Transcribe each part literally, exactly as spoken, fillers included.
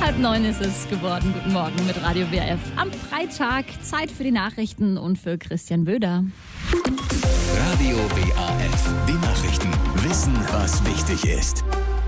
Halb neun ist es geworden. Guten Morgen mit Radio W R F. Am Freitag Zeit für die Nachrichten und für Christian Böder. Radio W R F. Die Nachrichten. Wissen, was wichtig ist.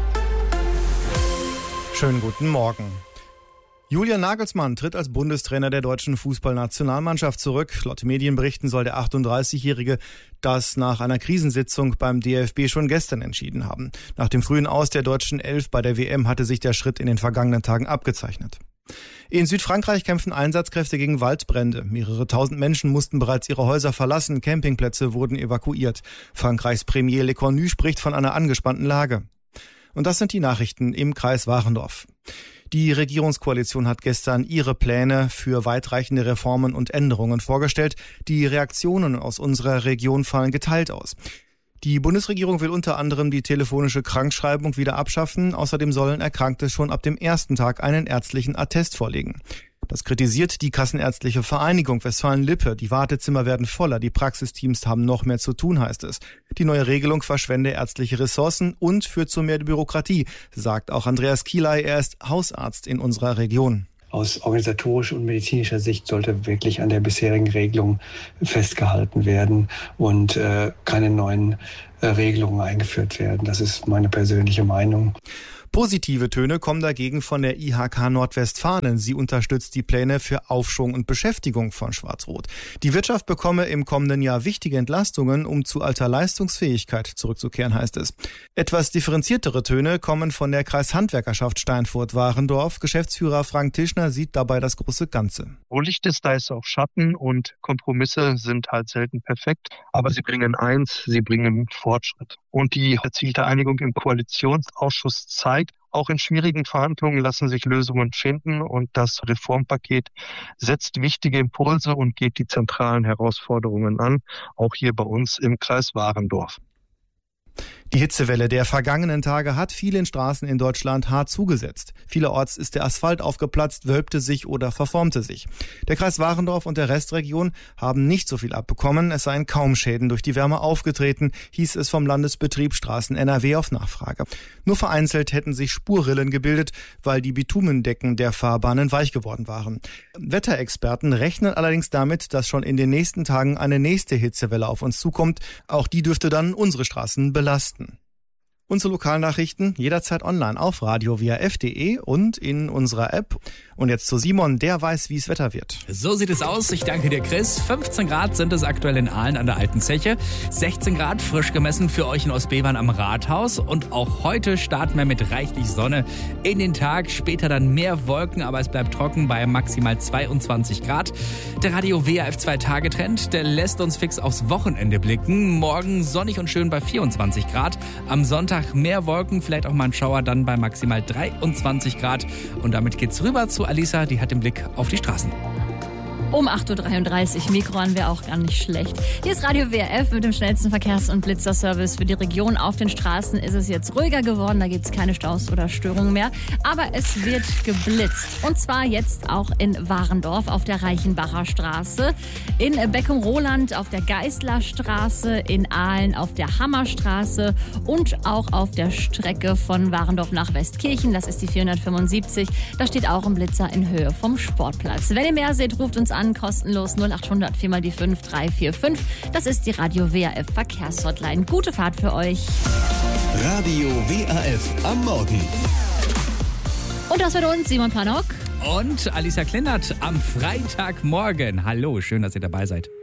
Schönen guten Morgen. Julian Nagelsmann tritt als Bundestrainer der deutschen Fußballnationalmannschaft zurück. Laut Medienberichten soll der achtunddreißigjährige das nach einer Krisensitzung beim D F B schon gestern entschieden haben. Nach dem frühen Aus der deutschen Elf bei der W M hatte sich der Schritt in den vergangenen Tagen abgezeichnet. In Südfrankreich kämpfen Einsatzkräfte gegen Waldbrände. Mehrere tausend Menschen mussten bereits ihre Häuser verlassen, Campingplätze wurden evakuiert. Frankreichs Premier Le Cornu spricht von einer angespannten Lage. Und das sind die Nachrichten im Kreis Warendorf. Die Regierungskoalition hat gestern ihre Pläne für weitreichende Reformen und Änderungen vorgestellt. Die Reaktionen aus unserer Region fallen geteilt aus. Die Bundesregierung will unter anderem die telefonische Krankschreibung wieder abschaffen. Außerdem sollen Erkrankte schon ab dem ersten Tag einen ärztlichen Attest vorlegen. Das kritisiert die Kassenärztliche Vereinigung Westfalen-Lippe. Die Wartezimmer werden voller, die Praxisteams haben noch mehr zu tun, heißt es. Die neue Regelung verschwende ärztliche Ressourcen und führt zu mehr Bürokratie, sagt auch Andreas Kieley. Er ist Hausarzt in unserer Region. Aus organisatorischer und medizinischer Sicht sollte wirklich an der bisherigen Regelung festgehalten werden und äh, keine neuen äh, Regelungen eingeführt werden. Das ist meine persönliche Meinung. Positive Töne kommen dagegen von der I H K Nordwestfalen. Sie unterstützt die Pläne für Aufschwung und Beschäftigung von Schwarz-Rot. Die Wirtschaft bekomme im kommenden Jahr wichtige Entlastungen, um zu alter Leistungsfähigkeit zurückzukehren, heißt es. Etwas differenziertere Töne kommen von der Kreishandwerkerschaft Steinfurt-Warendorf. Geschäftsführer Frank Tischner sieht dabei das große Ganze. Wo Licht ist, da ist auch Schatten und Kompromisse sind halt selten perfekt. Aber sie bringen eins, sie bringen Fortschritt. Und die erzielte Einigung im Koalitionsausschuss zeigt, auch in schwierigen Verhandlungen lassen sich Lösungen finden und das Reformpaket setzt wichtige Impulse und geht die zentralen Herausforderungen an, auch hier bei uns im Kreis Warendorf. Die Hitzewelle der vergangenen Tage hat vielen Straßen in Deutschland hart zugesetzt. Vielerorts ist der Asphalt aufgeplatzt, wölbte sich oder verformte sich. Der Kreis Warendorf und der Restregion haben nicht so viel abbekommen. Es seien kaum Schäden durch die Wärme aufgetreten, hieß es vom Landesbetrieb Straßen N R W auf Nachfrage. Nur vereinzelt hätten sich Spurrillen gebildet, weil die Bitumendecken der Fahrbahnen weich geworden waren. Wetterexperten rechnen allerdings damit, dass schon in den nächsten Tagen eine nächste Hitzewelle auf uns zukommt. Auch die dürfte dann unsere Straßen belasten. Unsere Lokalnachrichten jederzeit online auf radio w r f punkt d e und in unserer App. Und jetzt zu Simon, der weiß, wie es Wetter wird. So sieht es aus. Ich danke dir, Chris. fünfzehn Grad sind es aktuell in Aalen an der Alten Zeche. sechzehn Grad frisch gemessen für euch in Ostbevern am Rathaus. Und auch heute starten wir mit reichlich Sonne in den Tag. Später dann mehr Wolken, aber es bleibt trocken bei maximal zweiundzwanzig Grad. Der Radio W R F zwei Tage Trend, der lässt uns fix aufs Wochenende blicken. Morgen sonnig und schön bei vierundzwanzig Grad. Am Sonntag mehr Wolken, vielleicht auch mal ein Schauer, dann bei maximal dreiundzwanzig Grad. Und damit geht's rüber zu Alisa, die hat den Blick auf die Straßen. Um acht Uhr dreiunddreißig, Mikro an wäre auch gar nicht schlecht. Hier ist Radio W R F mit dem schnellsten Verkehrs- und Blitzerservice für die Region. Auf den Straßen ist es jetzt ruhiger geworden, da gibt es keine Staus oder Störungen mehr. Aber es wird geblitzt. Und zwar jetzt auch in Warendorf auf der Reichenbacher Straße, in Beckum-Roland auf der Geißlerstraße, in Aalen auf der Hammerstraße und auch auf der Strecke von Warendorf nach Westkirchen. Das ist die vierhundertfünfundsiebzig. Da steht auch ein Blitzer in Höhe vom Sportplatz. Wenn ihr mehr seht, ruft uns an. An, kostenlos null acht hundert vier mal die fünf drei vier fünf. Das ist die Radio W R F Verkehrshotline. Gute Fahrt für euch. Radio W R F am Morgen. Und das wird uns Simon Planok und Alisa Kleinert am Freitagmorgen. Hallo, schön, dass ihr dabei seid.